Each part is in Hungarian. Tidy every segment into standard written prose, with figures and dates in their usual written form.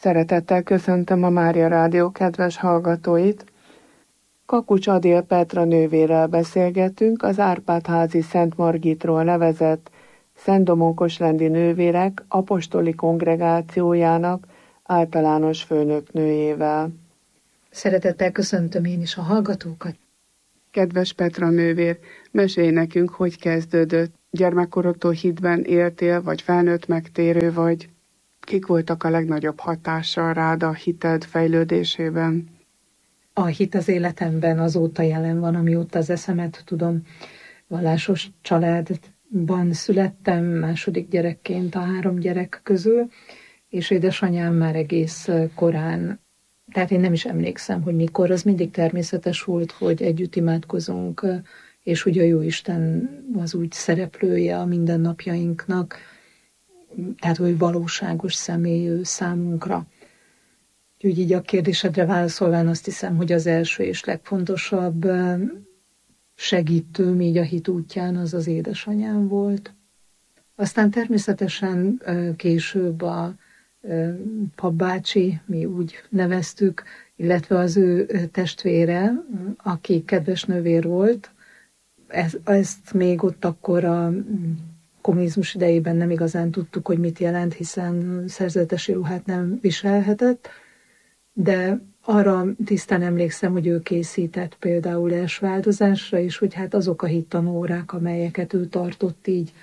Szeretettel köszöntöm a Mária Rádió kedves hallgatóit. Kakucs Adél Petra nővérrel beszélgetünk az Árpád-házi Szent Margitról nevezett Szent Domonkosrendi Nővérek apostoli kongregációjának általános főnöknőjével. Szeretettel köszöntöm én is a hallgatókat. Kedves Petra nővér, mesélj nekünk, hogy kezdődött. Gyermekkorodtól hitben éltél, vagy felnőtt megtérő vagy? Kik voltak a legnagyobb hatással rád a hited fejlődésében? A hit az életemben azóta jelen van, amióta az eszemet tudom. Vallásos családban születtem, második gyerekként a 3 gyerek közül, és édesanyám már egész korán, tehát én nem is emlékszem, hogy mikor, az mindig természetes volt, hogy együtt imádkozunk, és hogy a Jóisten az úgy szereplője a mindennapjainknak, tehát hogy valóságos személy számunkra. Úgyhogy így a kérdésedre válaszolván azt hiszem, hogy az első és legfontosabb segítőm így a hit útján az az édesanyám volt. Aztán természetesen később a papbácsi, mi úgy neveztük, illetve az ő testvére, aki kedves nővér volt. Ezt még ott akkor a kommunizmus idejében nem igazán tudtuk, hogy mit jelent, hiszen szerzetesi ruhát nem viselhetett, de arra tisztán emlékszem, hogy ő készített például elsőáldozásra, és hogy hát azok a hittanórák, amelyeket ő tartott így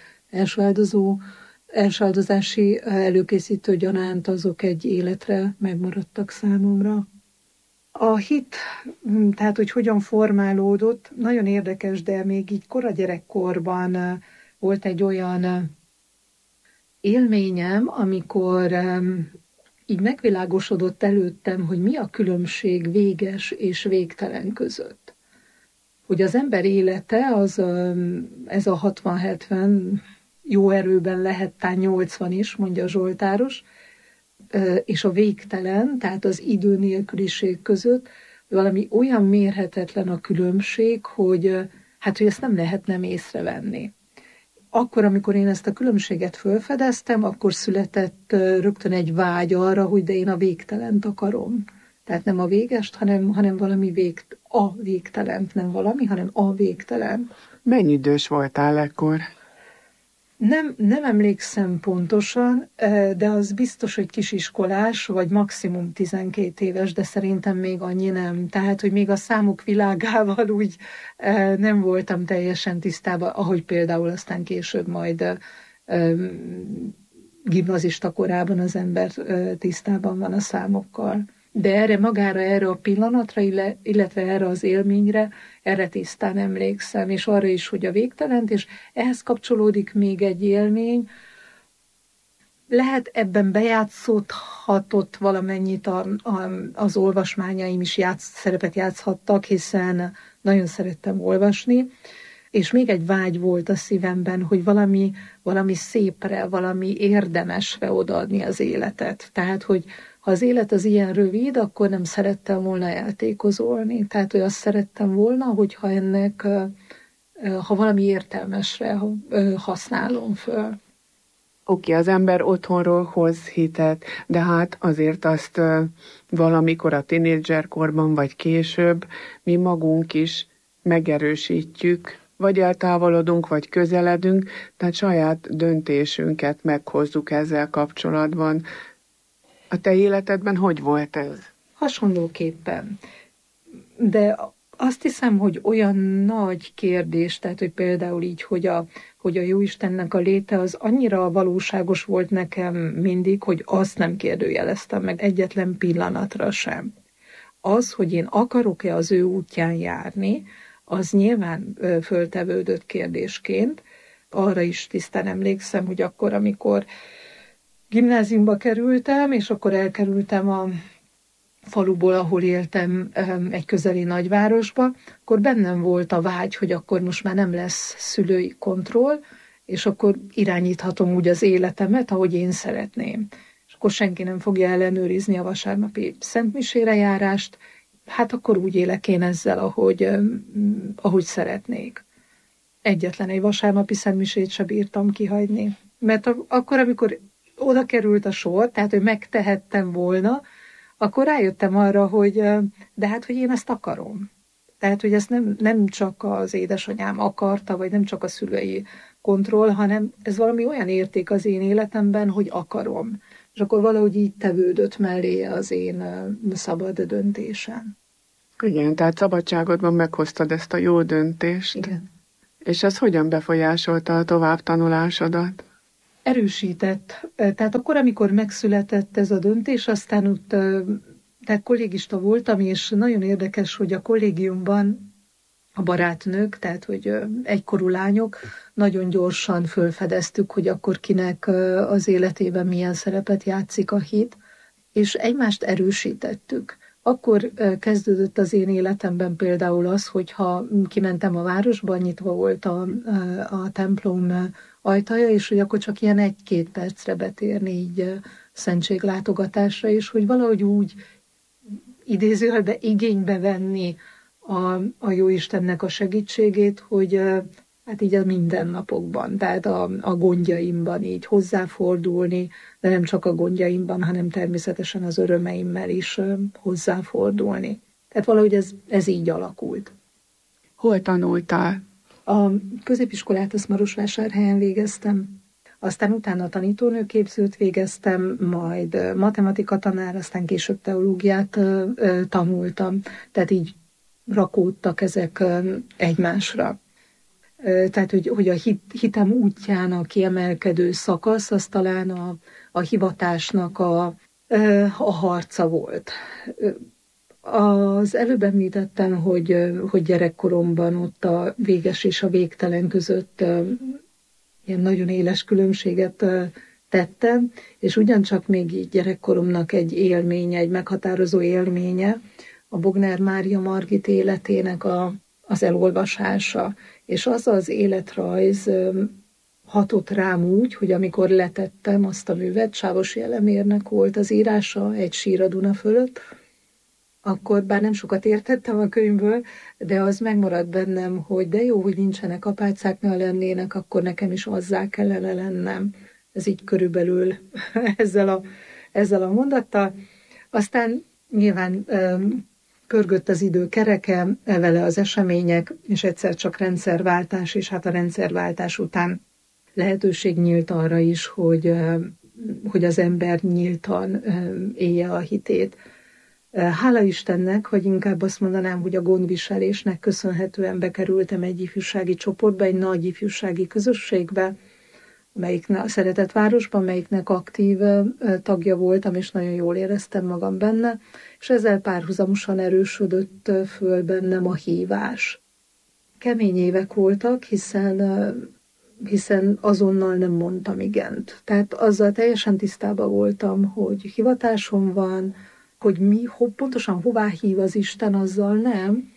elsőáldozási előkészítő gyanánt, azok egy életre megmaradtak számomra. A hit, tehát hogy hogyan formálódott, nagyon érdekes, de még így kora gyerekkorban volt egy olyan élményem, amikor így megvilágosodott előttem, hogy mi a különbség véges és végtelen között. Hogy az ember élete, ez a 60-70, jó erőben lehet tán 80 is, mondja a zsoltáros, és a végtelen, tehát az idő nélküliség között valami olyan mérhetetlen a különbség, hogy ezt nem lehet nem észrevenni. Akkor, amikor én ezt a különbséget felfedeztem, akkor született rögtön egy vágy arra, hogy de én a végtelent akarom. Tehát nem a végest, hanem valami a végtelent, nem valami, hanem a végtelen. Mennyi idős voltál ekkor? Nem emlékszem pontosan, de az biztos, hogy kisiskolás, vagy maximum 12 éves, de szerintem még annyi nem. Tehát, hogy még a számok világával úgy nem voltam teljesen tisztában, ahogy például aztán később majd gimnazista korában az ember tisztában van a számokkal. De erre a pillanatra, illetve erre az élményre, erre tisztán emlékszem, és arra is, hogy a végtelent, és ehhez kapcsolódik még egy élmény. Lehet ebben bejátszódhatott valamennyit az olvasmányaim is szerepet játszhattak, hiszen nagyon szerettem olvasni, és még egy vágy volt a szívemben, hogy valami szépre, valami érdemesre odaadni az életet. Tehát, hogy ha az élet az ilyen rövid, akkor nem szerettem volna eltékozolni. Tehát, hogy azt szerettem volna, hogyha ennek, ha valami értelmesre használom föl. Oké, az ember otthonról hoz hitet, de hát azért azt valamikor a tínédzserkorban, vagy később mi magunk is megerősítjük, vagy eltávolodunk, vagy közeledünk, tehát saját döntésünket meghozzuk ezzel kapcsolatban. A te életedben hogy volt ez? Hasonlóképpen. De azt hiszem, hogy olyan nagy kérdés, tehát hogy például így, hogy a Jóistennek a léte az annyira valóságos volt nekem mindig, hogy azt nem kérdőjeleztem meg egyetlen pillanatra sem. Az, hogy én akarok-e az ő útján járni, az nyilván föltevődött kérdésként. Arra is tisztán emlékszem, hogy akkor, amikor gimnáziumba kerültem, és akkor elkerültem a faluból, ahol éltem, egy közeli nagyvárosba, akkor bennem volt a vágy, hogy akkor most már nem lesz szülői kontroll, és akkor irányíthatom úgy az életemet, ahogy én szeretném. És akkor senki nem fogja ellenőrizni a vasárnapi szentmisére járást, hát akkor úgy élek én ezzel, ahogy szeretnék. Egyetlen egy vasárnapi szentmisét sem bírtam kihagyni. Mert akkor, amikor oda került a sor, tehát, hogy megtehettem volna, akkor rájöttem arra, hogy de hát, hogy én ezt akarom. Tehát, hogy ezt nem csak az édesanyám akarta, vagy nem csak a szülei kontroll, hanem ez valami olyan érték az én életemben, hogy akarom. És akkor valahogy így tevődött melléje az én szabad döntésem. Igen, tehát szabadságodban meghoztad ezt a jó döntést. Igen. És ez hogyan befolyásolta a továbbtanulásodat? Erősített. Tehát akkor, amikor megszületett ez a döntés, aztán ott, tehát kollégista voltam, és nagyon érdekes, hogy a kollégiumban a barátnők, tehát hogy egykorú lányok, nagyon gyorsan fölfedeztük, hogy akkor kinek az életében milyen szerepet játszik a hit, és egymást erősítettük. Akkor kezdődött az én életemben például az, hogyha kimentem a városba, nyitva volt a templom ajtaja, és hogy akkor csak ilyen 1-2 percre betérni így szentséglátogatásra, és hogy valahogy úgy idézőjelbe igénybe venni a Jóistennek a segítségét, hogy hát így a mindennapokban, tehát a gondjaimban így hozzáfordulni, de nem csak a gondjaimban, hanem természetesen az örömeimmel is hozzáfordulni. Tehát valahogy ez így alakult. Hol tanultál? A középiskolát azt Marosvásárhelyen végeztem, aztán utána tanítónőképzőt végeztem, majd matematika tanár, aztán később teológiát tanultam, tehát így rakódtak ezek egymásra. Tehát, hogy a hitem útján a kiemelkedő szakasz, az talán a hivatásnak a harca volt. Az előbb említettem, hogy gyerekkoromban ott a véges és a végtelen között ilyen nagyon éles különbséget tettem, és ugyancsak még így gyerekkoromnak egy élménye, egy meghatározó élménye a Bognár Mária Margit életének az elolvasása. És az életrajz hatott rám úgy, hogy amikor letettem azt a művet, Sávosi Elemérnek volt az írása, Egy sír a Duna fölött, akkor bár nem sokat értettem a könyvből, de az megmaradt bennem, hogy de jó, hogy nincsenek apácák, ne lennének, akkor nekem is azzá kellene lennem. Ez így körülbelül ezzel a mondattal. Aztán nyilván pörgött az idő kereke, vele az események, és egyszer csak rendszerváltás, és hát a rendszerváltás után lehetőség nyílt arra is, hogy az ember nyíltan élje a hitét. Hála Istennek, vagy inkább azt mondanám, hogy a gondviselésnek köszönhetően bekerültem egy ifjúsági csoportba, egy nagy ifjúsági közösségbe, a Szeretetvárosban, melyiknek aktív tagja voltam, és nagyon jól éreztem magam benne, és ezzel párhuzamosan erősödött föl bennem a hívás. Kemény évek voltak, hiszen azonnal nem mondtam igent. Tehát azzal teljesen tisztában voltam, hogy hivatásom van, hogy pontosan hová hív az Isten, azzal nem,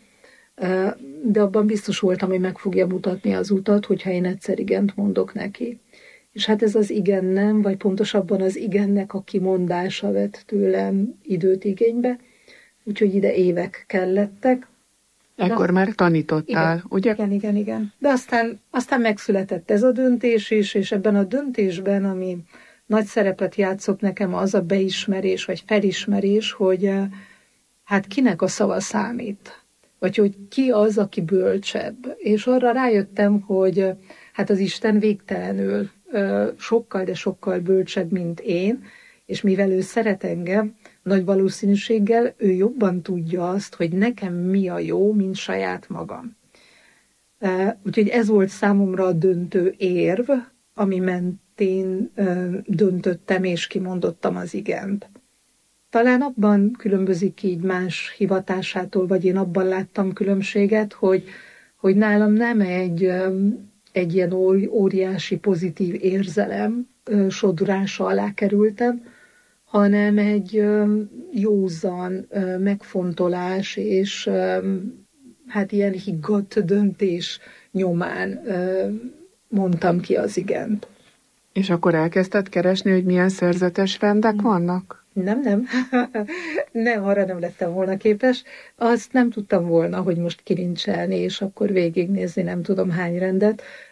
de abban biztos voltam, hogy meg fogja mutatni az utat, hogyha én egyszer igent mondok neki. És hát ez az igen nem, vagy pontosabban az igennek a kimondása vett tőlem időt igénybe, úgyhogy ide évek kellettek. Ekkor már tanítottál, igen, ugye? Igen. De aztán megszületett ez a döntés is, és ebben a döntésben, ami nagy szerepet játszott nekem, az a beismerés, vagy felismerés, hogy hát kinek a szava számít, vagy hogy ki az, aki bölcsebb. És arra rájöttem, hogy hát az Isten végtelenül sokkal, de sokkal bölcsebb, mint én, és mivel ő szeret engem, nagy valószínűséggel ő jobban tudja azt, hogy nekem mi a jó, mint saját magam. Úgyhogy ez volt számomra a döntő érv, ami mentén döntöttem és kimondottam az igent. Talán abban különbözik így más hivatásától, vagy én abban láttam különbséget, hogy nálam nem egy ilyen óriási pozitív érzelem sodurása alá kerültem, hanem egy józan megfontolás és hát ilyen higgadt döntés nyomán mondtam ki az igent. És akkor elkezdted keresni, hogy milyen szerzetes rendek vannak? Nem. Nem, arra nem lettem volna képes. Azt nem tudtam volna, hogy most kilincselni, és akkor végignézni nem tudom hány rendet.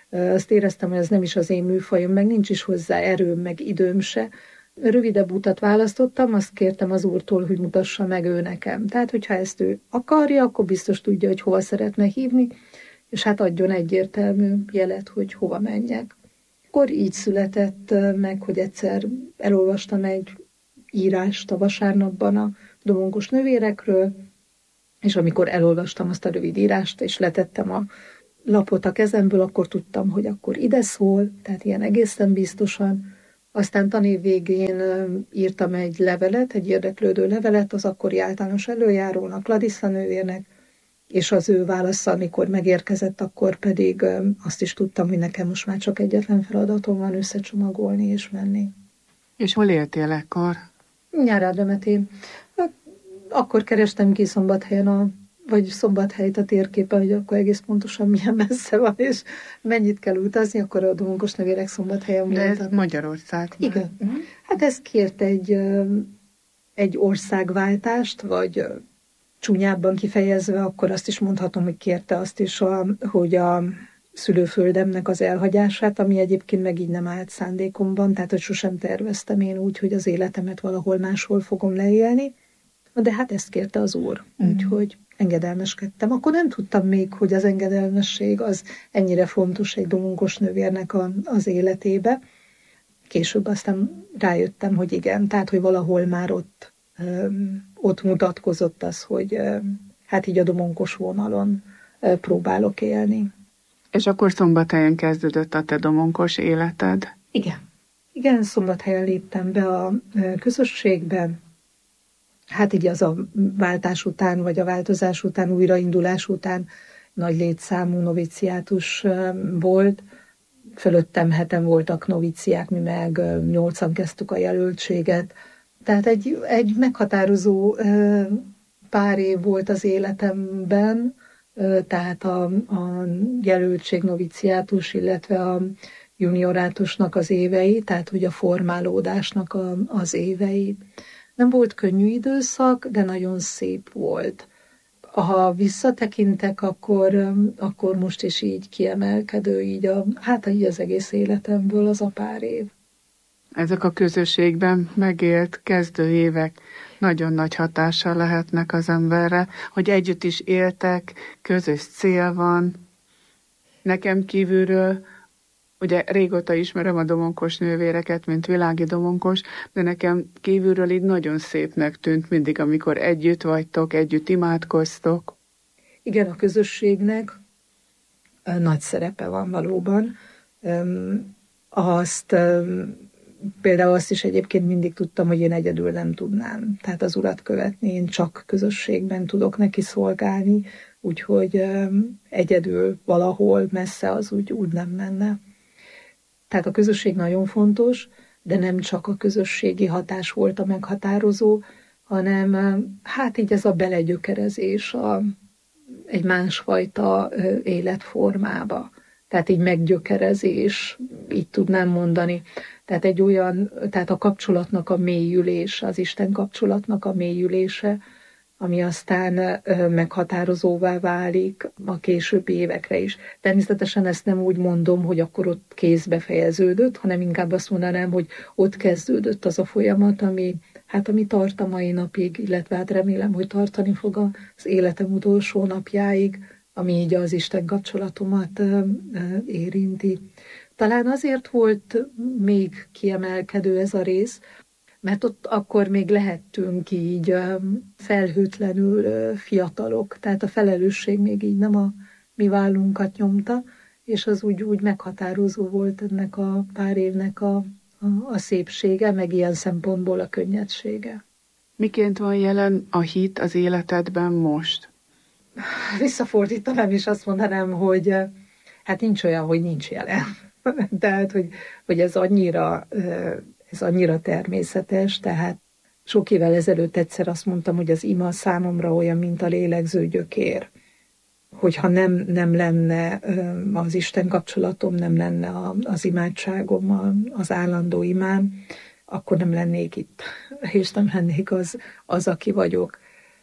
Azt éreztem, hogy ez nem is az én műfajom, meg nincs is hozzá erőm, meg időm se. Rövidebb utat választottam, azt kértem az úrtól, hogy mutassa meg ő nekem. Tehát, hogyha ezt ő akarja, akkor biztos tudja, hogy hova szeretne hívni, és hát adjon egyértelmű jelet, hogy hova menjek. Akkor így született meg, hogy egyszer elolvastam egy írást a vasárnapban a domonkos nővérekről, és amikor elolvastam azt a rövid írást, és letettem a lapot a kezemből, akkor tudtam, hogy akkor ide szól, tehát ilyen egészen biztosan. Aztán tanév végén írtam egy levelet, egy érdeklődő levelet az akkori általános előjárónak, Ladisza nővérnek, és az ő válasza, amikor megérkezett, akkor pedig azt is tudtam, hogy nekem most már csak egyetlen feladatom van, összecsomagolni és menni. És hol éltél ekkor? Nyárádemetén. Akkor kerestem ki Szombathelyt a térképen, hogy akkor egész pontosan milyen messze van, és mennyit kell utazni, akkor a domonkos nővérek Szombathelyen voltak. De ez Magyarország. Igen. Hát ez kért egy országváltást, vagy csúnyábban kifejezve, akkor azt is mondhatom, hogy kérte azt is, hogy a szülőföldemnek az elhagyását, ami egyébként meg így nem állt szándékomban, tehát hogy sosem terveztem én úgy, hogy az életemet valahol máshol fogom leélni, de hát ezt kérte az úr, úgyhogy engedelmeskedtem. Akkor nem tudtam még, hogy az engedelmesség az ennyire fontos egy domonkos nővérnek az életébe. Később aztán rájöttem, hogy igen, tehát hogy valahol már ott mutatkozott az, hogy hát így a domonkos vonalon próbálok élni. És akkor Szombathelyen kezdődött a te domonkos életed? Igen, Szombathelyen léptem be a közösségben. Hát így az a váltás után, vagy a változás után, újraindulás után nagy létszámú noviciátus volt. Fölöttem 7 voltak noviciák, mi meg 8-an kezdtük a jelöltséget. Tehát egy meghatározó pár év volt az életemben, tehát a jelöltség, noviciátus, illetve a juniorátusnak az évei, tehát hogy a formálódásnak az évei. Nem volt könnyű időszak, de nagyon szép volt. Ha visszatekintek, akkor most is így kiemelkedő, így az egész életemből az a pár év. Ezek a közösségben megélt kezdő évek nagyon nagy hatással lehetnek az emberre, hogy együtt is éltek, közös cél van. Nekem kívülről, ugye régóta ismerem a domonkos nővéreket, mint világi domonkos, de nekem kívülről így nagyon szépnek tűnt mindig, amikor együtt vagytok, együtt imádkoztok. Igen, a közösségnek nagy szerepe van valóban. Például azt is egyébként mindig tudtam, hogy én egyedül nem tudnám. Tehát az Urat követni, én csak közösségben tudok neki szolgálni, úgyhogy egyedül valahol messze az úgy nem menne. Tehát a közösség nagyon fontos, de nem csak a közösségi hatás volt a meghatározó, hanem hát így ez a belegyökerezés egy másfajta életformába. Tehát így meggyökerezés, így tudnám mondani. Tehát a kapcsolatnak a mélyülése, az Isten kapcsolatnak a mélyülése, ami aztán meghatározóvá válik a későbbi évekre is. Természetesen ezt nem úgy mondom, hogy akkor ott kézbe fejeződött, hanem inkább azt mondanám, hogy ott kezdődött az a folyamat, ami tart a mai napig, illetve hát remélem, hogy tartani fog az életem utolsó napjáig, ami így az Isten kapcsolatomat érinti. Talán azért volt még kiemelkedő ez a rész, mert ott akkor még lehettünk így felhőtlenül fiatalok, tehát a felelősség még így nem a mi vállunkat nyomta, és az úgy meghatározó volt ennek a pár évnek a szépsége, meg ilyen szempontból a könnyedsége. Miként van jelen a hit az életedben most? Visszafordítanám, és azt mondanám, hogy hát nincs olyan, hogy nincs jelen. Tehát, hogy ez annyira természetes, tehát sok évvel ezelőtt egyszer azt mondtam, hogy az ima számomra olyan, mint a lélegző gyökér. Hogyha nem lenne az Isten kapcsolatom, nem lenne az imádságom, az állandó imám, akkor nem lennék itt, és nem lennék az, aki vagyok.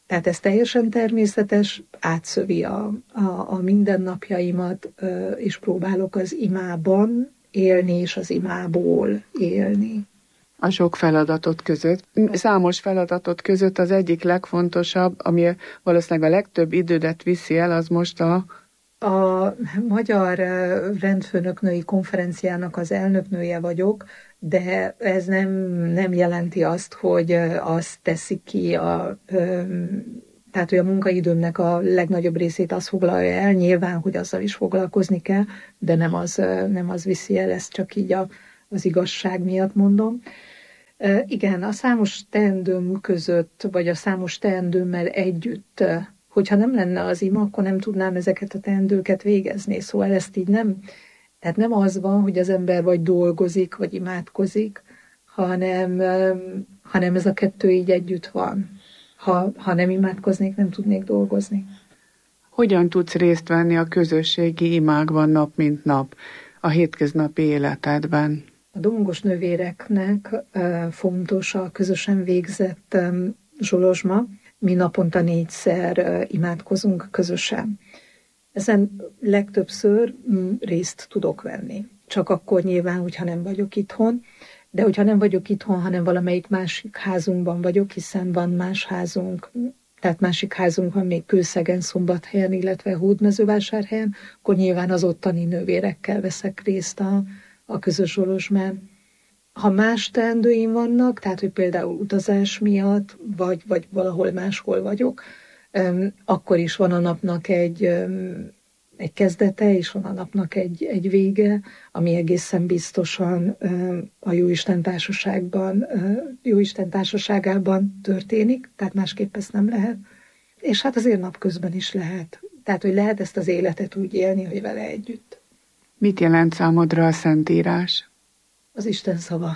Tehát ez teljesen természetes, átszövi a mindennapjaimat, és próbálok az imában élni, és az imából élni. A sok feladatot között, számos feladatot között az egyik legfontosabb, ami valószínűleg a legtöbb idődet viszi el, az most a Magyar Rendfőnöknői Konferenciának az elnöknője vagyok, de ez nem jelenti azt, hogy azt teszi ki tehát, hogy a munkaidőmnek a legnagyobb részét az foglalja el, nyilván, hogy azzal is foglalkozni kell, de nem az viszi el, ezt csak így az igazság miatt mondom. Igen, a számos teendőm között, vagy a számos teendőmmel együtt, hogyha nem lenne az ima, akkor nem tudnám ezeket a teendőket végezni. Szóval ezt így tehát nem az van, hogy az ember vagy dolgozik, vagy imádkozik, hanem ez a kettő így együtt van. Ha nem imádkoznék, nem tudnék dolgozni. Hogyan tudsz részt venni a közösségi imákban nap mint nap, a hétköznapi életedben? A domongos nővéreknek fontos a közösen végzett zsolozsma. Mi naponta 4-szer imádkozunk közösen. Ezen legtöbbször részt tudok venni. Csak akkor nyilván, hogyha nem vagyok itthon. De hogyha nem vagyok itthon, hanem valamelyik másik házunkban vagyok, hiszen van más házunk, tehát másik házunk van még Kőszegen, Szombathelyen, illetve Hódmezővásárhelyen, akkor nyilván az ottani nővérekkel veszek részt a közös zsolozsmán. Ha más teendőim vannak, tehát hogy például utazás miatt, vagy valahol máshol vagyok, akkor is van a napnak egy kezdete, és van a napnak egy vége, ami egészen biztosan a Jóisten társaságában történik, tehát másképp ezt nem lehet. És hát azért napközben is lehet. Tehát, hogy lehet ezt az életet úgy élni, hogy vele együtt. Mit jelent számodra a Szentírás? Az Isten szava.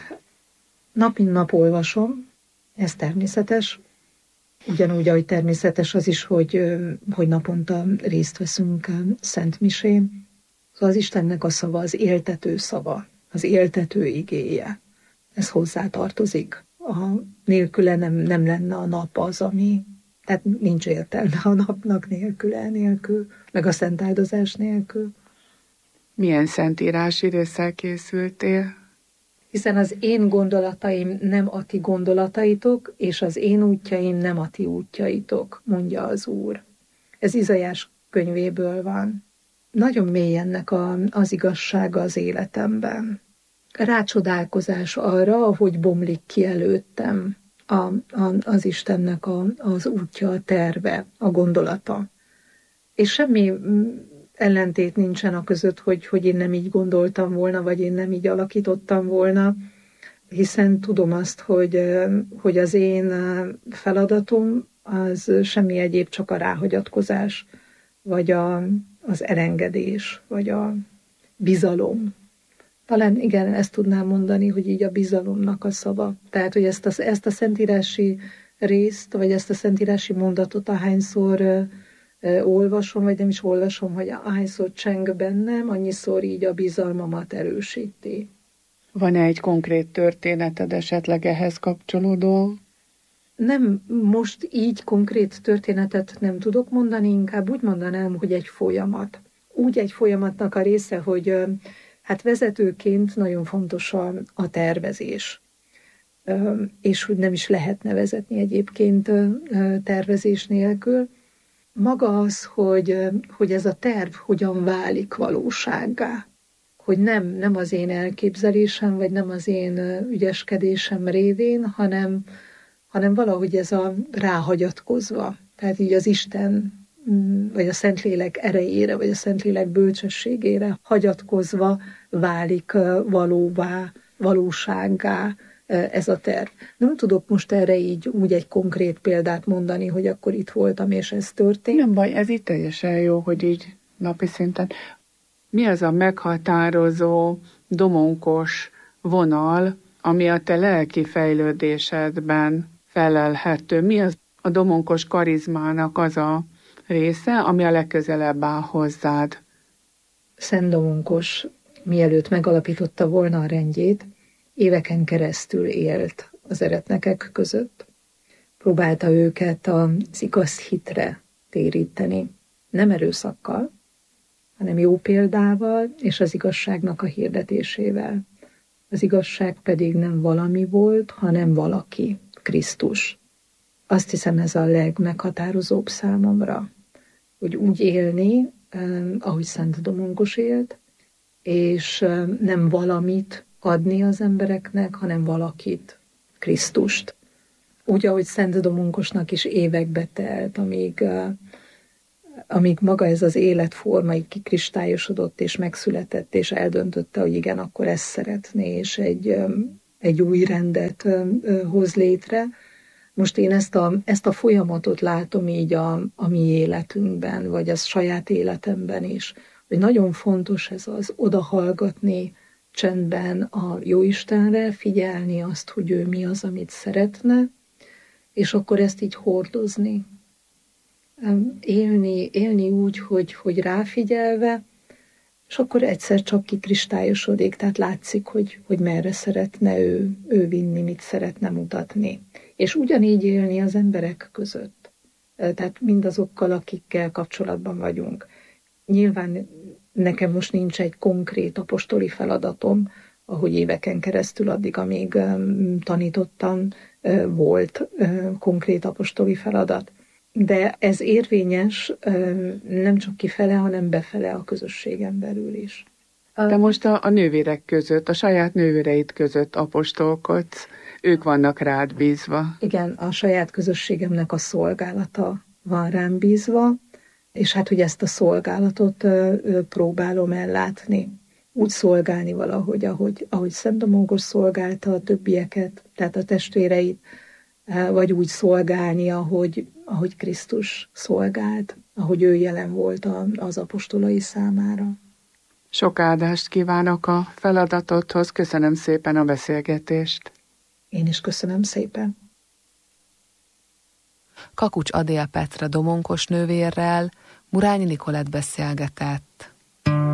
Nap mint nap olvasom, ez természetes. Ugyanúgy, ahogy természetes az is, hogy naponta részt veszünk szentmisén. Szóval az Istennek a szava, az éltető szava, az éltető igéje. Ez hozzá tartozik. Nélküle nem lenne a nap az, tehát nincs értelme a napnak nélkül, meg a szent áldozás nélkül. Milyen szentírási résszel készültél? Hiszen az én gondolataim nem a ti gondolataitok, és az én útjaim nem a ti útjaitok, mondja az Úr. Ez Izaiás könyvéből van. Nagyon mély ennek az igazsága az életemben. Rácsodálkozás arra, ahogy bomlik ki előttem az Istennek az útja, a terve, a gondolata. És semmi ellentét nincsen a között, hogy én nem így gondoltam volna, vagy én nem így alakítottam volna, hiszen tudom azt, hogy az én feladatom az semmi egyéb, csak a ráhagyatkozás, vagy az elengedés, vagy a bizalom. Talán igen, ezt tudnám mondani, hogy így a bizalomnak a szava. Tehát, hogy ezt a szentírási részt, vagy ezt a szentírási mondatot ahányszor olvasom, vagy nem is olvasom, hogy ahányszor cseng bennem, annyiszor így a bizalmamat erősíti. Van-e egy konkrét történeted esetleg ehhez kapcsolódó? Nem, most így konkrét történetet nem tudok mondani, inkább úgy mondanám, hogy egy folyamat. Úgy egy folyamatnak a része, hogy hát vezetőként nagyon fontos a tervezés. És hogy nem is lehetne vezetni egyébként tervezés nélkül. Maga az, hogy ez a terv hogyan válik valósággá. Hogy nem az én elképzelésem, vagy nem az én ügyeskedésem révén, hanem valahogy ez a ráhagyatkozva. Tehát így az Isten, vagy a Szentlélek erejére, vagy a Szentlélek bölcsességére hagyatkozva válik valóvá, valósággá ez a terv. Nem tudok most erre így úgy egy konkrét példát mondani, hogy akkor itt voltam, és ez történt. Nem baj, ez itt teljesen jó, hogy így napi szinten. Mi az a meghatározó, domonkos vonal, ami a te lelki fejlődésedben felelhető? Mi az a domonkos karizmának az a része, ami a legközelebb áll hozzád? Szent Domonkos, mielőtt megalapította volna a rendjét, éveken keresztül élt az eretnekek között. próbálta őket az igaz hitre téríteni. Nem erőszakkal, hanem jó példával és az igazságnak a hirdetésével. Az igazság pedig nem valami volt, hanem valaki, Krisztus. Azt hiszem, ez a legmeghatározóbb számomra, hogy úgy élni, ahogy Szent Domonkos élt, és nem valamit adni az embereknek, hanem valakit, Krisztust. Úgy, ahogy Szent Domonkosnak is évekbe telt, amíg maga ez az életforma így kikristályosodott és megszületett, és eldöntötte, hogy igen, akkor ezt szeretné, és egy új rendet hoz létre. Most én ezt a folyamatot látom így a mi életünkben, vagy a saját életemben is, hogy nagyon fontos ez az odahallgatni csendben a Jóistenre, figyelni azt, hogy ő mi az, amit szeretne, és akkor ezt így hordozni. Élni úgy, hogy ráfigyelve, és akkor egyszer csak kikristályosodik, tehát látszik, hogy merre szeretne ő vinni, mit szeretne mutatni. És ugyanígy élni az emberek között. Tehát mindazokkal, akikkel kapcsolatban vagyunk. Nyilván nekem most nincs egy konkrét apostoli feladatom, ahogy éveken keresztül addig, amíg tanítottam, volt konkrét apostoli feladat. De ez érvényes nem csak kifele, hanem befele a közösségen belül is. De most a nővérek között, a saját nővéreid között apostolkodsz, ők vannak rád bízva. Igen, a saját közösségemnek a szolgálata van rám bízva, és hát, hogy ezt a szolgálatot próbálom ellátni. Úgy szolgálni valahogy, ahogy Szent Domonkos szolgálta a többieket, tehát a testvéreit, vagy úgy szolgálni, ahogy Krisztus szolgált, ahogy ő jelen volt az apostolai számára. Sok áldást kívánok a feladatodhoz, köszönöm szépen a beszélgetést. Én is köszönöm szépen. Kakucs Adél Petra Domonkos nővérrel Murányi Nikolett beszélgetett.